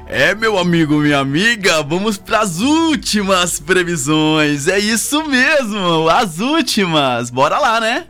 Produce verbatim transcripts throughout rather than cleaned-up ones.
É, meu amigo, minha amiga, vamos para as últimas previsões. É isso mesmo, as últimas. Bora lá, né?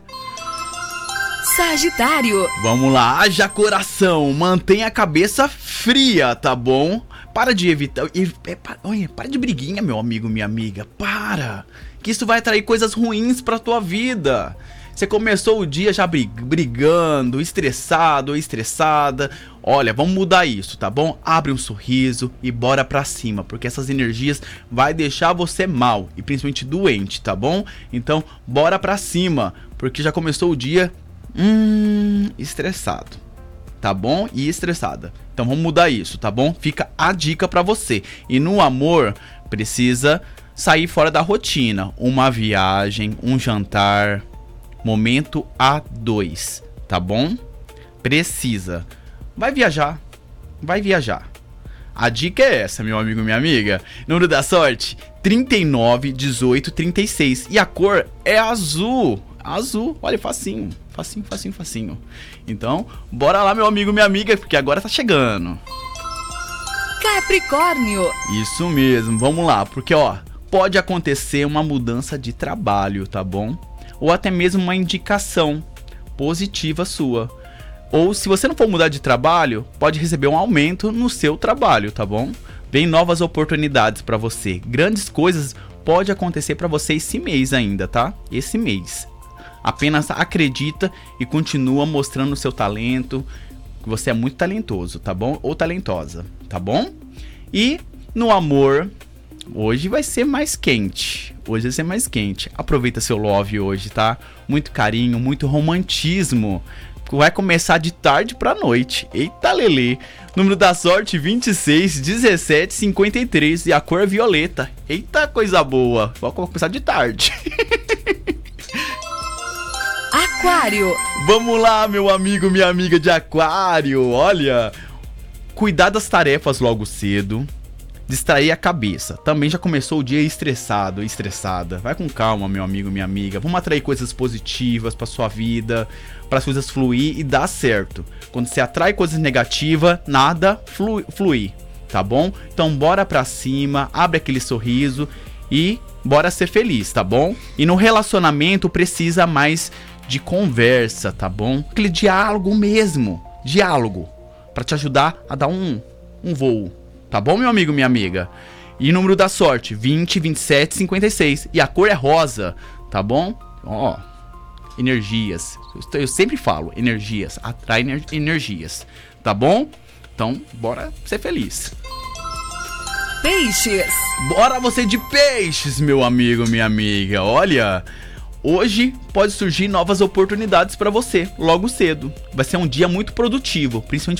Sagitário. Vamos lá, haja coração, mantenha a cabeça fria, tá bom? Para de evitar... É, para, olha, para de briguinha, meu amigo, minha amiga, para. Que isso vai atrair coisas ruins pra tua vida. Você começou o dia já brigando, estressado ou estressada. Olha, vamos mudar isso, tá bom? Abre um sorriso e bora pra cima, porque essas energias vai deixar você mal e principalmente doente, tá bom? Então, bora pra cima, porque já começou o dia hum, estressado, tá bom? E estressada. Então vamos mudar isso, tá bom? Fica a dica pra você. E no amor, precisa sair fora da rotina. Uma viagem, um jantar, momento a dois, tá bom? Precisa. Vai viajar, vai viajar. A dica é essa, meu amigo, minha amiga. Número da sorte, trinta e nove, dezoito, trinta e seis. E a cor é azul. Azul, olha, facinho, facinho, facinho, facinho. Então, bora lá, meu amigo, minha amiga, porque agora tá chegando. Capricórnio. Isso mesmo, vamos lá, porque ó, pode acontecer uma mudança de trabalho, tá bom? Ou até mesmo uma indicação positiva sua. Ou se você não for mudar de trabalho, pode receber um aumento no seu trabalho, tá bom? Vem novas oportunidades pra você. Grandes coisas pode acontecer pra você esse mês ainda, tá? Esse mês. Apenas acredita e continua mostrando o seu talento, que você é muito talentoso, tá bom? Ou talentosa, tá bom? E no amor, hoje vai ser mais quente. Hoje vai ser mais quente. Aproveita seu love hoje, tá? Muito carinho, muito romantismo. Vai começar de tarde pra noite. Eita, lelê. Número da sorte, vinte e seis, dezessete, cinquenta e três. E a cor violeta. Eita, coisa boa. Vai começar de tarde. Aquário. Vamos lá, meu amigo, minha amiga de aquário. Olha, cuidar das tarefas logo cedo. Distrair a cabeça. Também já começou o dia estressado, estressada. Vai com calma, meu amigo, minha amiga. Vamos atrair coisas positivas pra sua vida, para as coisas fluir e dar certo. Quando você atrai coisas negativas, nada flui, fluir, tá bom? Então bora pra cima, abre aquele sorriso e bora ser feliz, tá bom? E no relacionamento precisa mais de conversa, tá bom? Aquele diálogo mesmo, diálogo, pra te ajudar a dar um, um voo. Tá bom, meu amigo, minha amiga? E número da sorte, vinte, vinte e sete, cinquenta e seis. E a cor é rosa, tá bom? Ó, energias. Eu sempre falo, energias. Atrai ener- energias. Tá bom? Então, bora ser feliz. Peixes. Bora você de peixes, meu amigo, minha amiga. Olha, hoje pode surgir novas oportunidades pra você, logo cedo. Vai ser um dia muito produtivo, principalmente